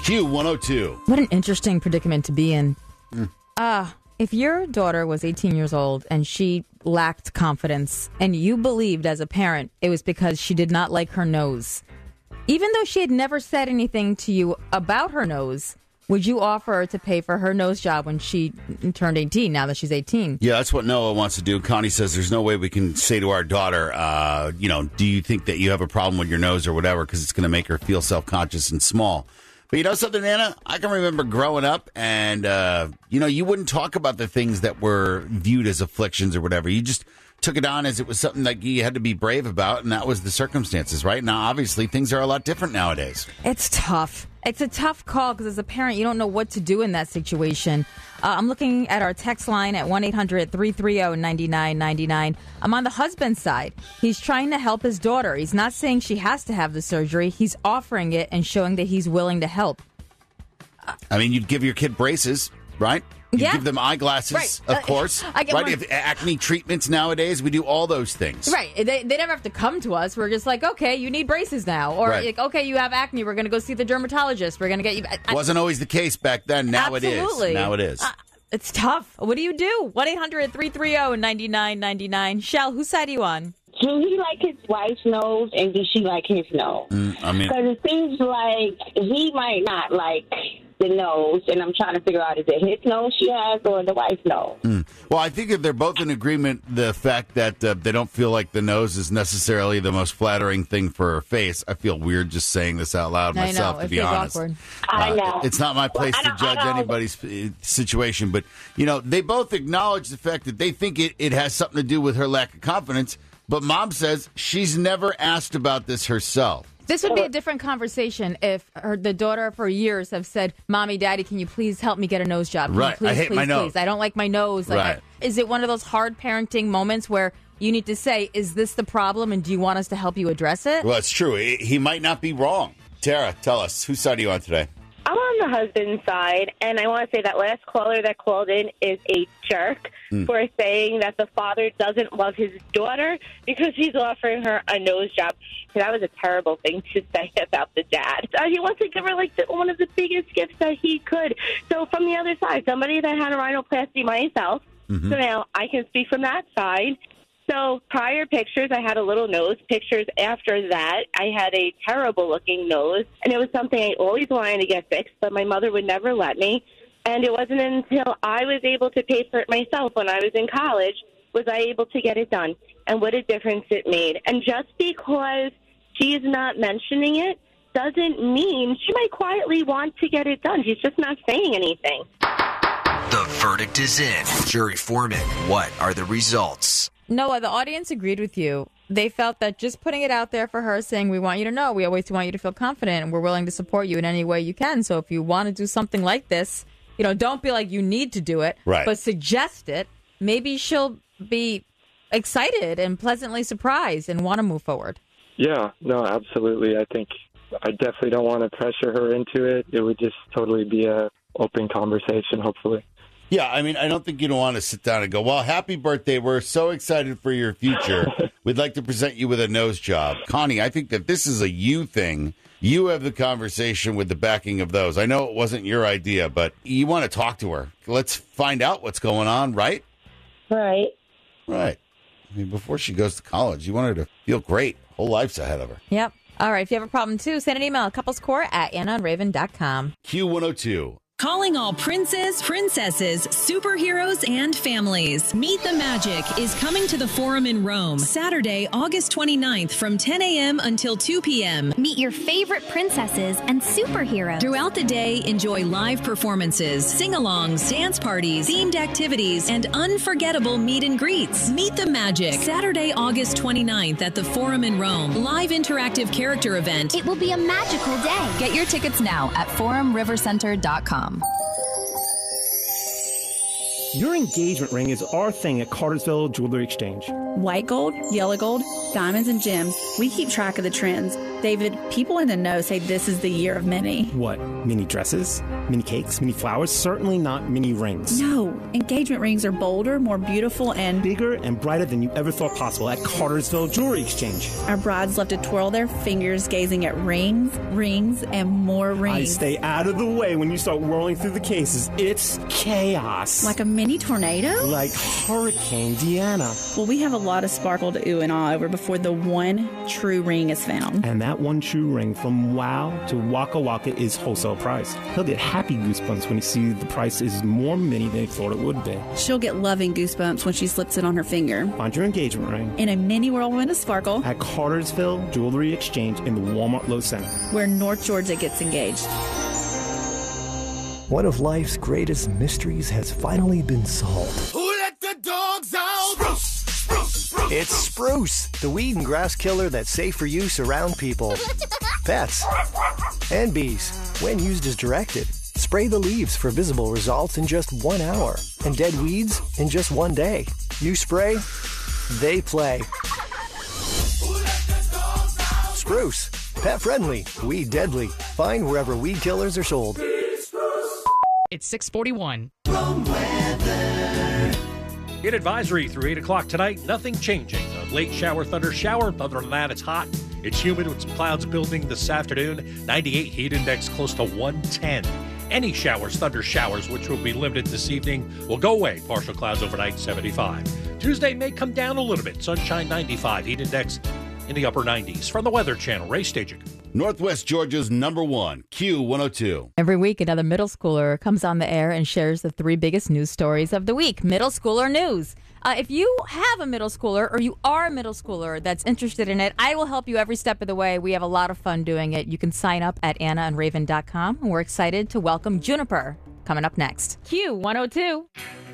Q102. What an interesting predicament to be in. If your daughter was 18 years old and she lacked confidence and you believed as a parent it was because she did not like her nose, even though she had never said anything to you about her nose, would you offer her to pay for her nose job when she turned 18, now that she's 18? Yeah, that's what Noah wants to do. Connie says there's no way we can say to our daughter, do you think that you have a problem with your nose or whatever, because it's going to make her feel self-conscious and small. But you know something, Anna? I can remember growing up and, you wouldn't talk about the things that were viewed as afflictions or whatever. You just took it on as it was something that you had to be brave about, and that was the circumstances, right? Now, obviously, things are a lot different nowadays. It's tough. It's a tough call because as a parent, you don't know what to do in that situation. I'm looking at our text line at 1-800-330-9999. I'm on the husband's side. He's trying to help his daughter. He's not saying she has to have the surgery. He's offering it and showing that he's willing to help. I mean, you'd give your kid braces, right? You give them eyeglasses, right. Of course. Right? If acne treatments nowadays, we do all those things. Right. They never have to come to us. We're just like, okay, you need braces now. Or, right. like, okay, you have acne. We're going to go see the dermatologist. We're going to get you... Wasn't always the case back then. Now Absolutely. It is. Now it is. It's tough. What do you do? 1-800-330-9999. Shell, whose side are you on? Do he like his wife's nose, and does she like his nose? Because it seems like he might not like the nose, and I'm trying to figure out, is it his nose she has or the wife's nose? Well, I think if they're both in agreement, the fact that they don't feel like the nose is necessarily the most flattering thing for her face. I feel weird just saying this out loud myself, to be honest. Awkward. I know. It's not my place to judge anybody's situation, but, they both acknowledge the fact that they think it has something to do with her lack of confidence, but Mom says she's never asked about this herself. This would be a different conversation if the daughter for years have said, Mommy, Daddy, can you please help me get a nose job? Can Right. you please, I hate my nose. Please. I don't like my nose. Right. Is it one of those hard parenting moments where you need to say, is this the problem and do you want us to help you address it? Well, it's true. He might not be wrong. Tara, tell us. Whose side are you on today? I'm on the husband's side, and I want to say that last caller that called in is a jerk for saying that the father doesn't love his daughter because he's offering her a nose job. That was a terrible thing to say about the dad. He wants to give her one of the biggest gifts that he could. So from the other side, somebody that had a rhinoplasty myself, so now I can speak from that side. So prior pictures, I had a little nose. Pictures after that, I had a terrible-looking nose. And it was something I always wanted to get fixed, but my mother would never let me. And it wasn't until I was able to pay for it myself when I was in college was I able to get it done. And what a difference it made. And just because she's not mentioning it doesn't mean she might quietly want to get it done. She's just not saying anything. The verdict is in. Jury foreman, what are the results? Noah, the audience agreed with you. They felt that just putting it out there for her, saying, we want you to know, we always want you to feel confident, and we're willing to support you in any way you can. So if you want to do something like this, don't be like you need to do it, right, but suggest it. Maybe she'll be excited and pleasantly surprised and want to move forward. Yeah, no, absolutely. I think I definitely don't want to pressure her into it. It would just totally be a open conversation, hopefully. Yeah, I mean, I don't think you'd want to sit down and go, well, happy birthday. We're so excited for your future. We'd like to present you with a nose job. Connie, I think that this is a you thing. You have the conversation with the backing of those. I know it wasn't your idea, but you want to talk to her. Let's find out what's going on, right? Right. Right. I mean, before she goes to college, you want her to feel great. Whole life's ahead of her. Yep. All right. If you have a problem, too, send an email, couplescore@AnnaandRaven.com. Q102. Calling all princes, princesses, superheroes, and families. Meet the Magic is coming to the Forum in Rome, Saturday, August 29th from 10 a.m. until 2 p.m. Meet your favorite princesses and superheroes. Throughout the day, enjoy live performances, sing-alongs, dance parties, themed activities, and unforgettable meet and greets. Meet the Magic, Saturday, August 29th at the Forum in Rome. Live interactive character event. It will be a magical day. Get your tickets now at forumrivercenter.com. Your engagement ring is our thing at Cartersville Jewelry Exchange. White gold, yellow gold, diamonds, and gems. We keep track of the trends. David, people in the know say this is the year of mini. What? Mini dresses? Mini cakes? Mini flowers? Certainly not mini rings. No, engagement rings are bolder, more beautiful, and bigger and brighter than you ever thought possible at Cartersville Jewelry Exchange. Our brides love to twirl their fingers gazing at rings, and more rings. I stay out of the way when you start whirling through the cases. It's chaos. Like a mini tornado? Like Hurricane Deanna. Well, we have a lot of sparkle to ooh and ah over before the one true ring is found. And that one true ring from Wow to Waka Waka is wholesale price. He'll get happy goosebumps when he sees the price is more mini than he thought it would be. She'll get loving goosebumps when she slips it on her finger. Find your engagement ring in a mini whirlwind of sparkle at Cartersville Jewelry Exchange in the Walmart Low Center, where North Georgia gets engaged. One of life's greatest mysteries has finally been solved. Who let the dogs out? Spruce, spruce, spruce. It's Spruce, the weed and grass killer that's safe for use around people, pets, and bees when used as directed. Spray the leaves for visible results in just 1 hour and dead weeds in just 1 day. You spray, they play. Spruce, pet friendly, weed deadly. Find wherever weed killers are sold. It's 6:41. In advisory through 8 o'clock tonight, nothing changing. A late shower, thunder shower. Other than that, it's hot. It's humid with some clouds building this afternoon. 98 heat index close to 110. Any showers, thunder showers, which will be limited this evening, will go away. Partial clouds overnight, 75. Tuesday may come down a little bit. Sunshine, 95. Heat index in the upper 90s. From the Weather Channel, Ray Stajic. Northwest Georgia's #1, Q102. Every week, another middle schooler comes on the air and shares the 3 biggest news stories of the week. Middle schooler news. If you have a middle schooler or you are a middle schooler that's interested in it, I will help you every step of the way. We have a lot of fun doing it. You can sign up at AnnaandRaven.com, and we're excited to welcome Juniper coming up next. Q102.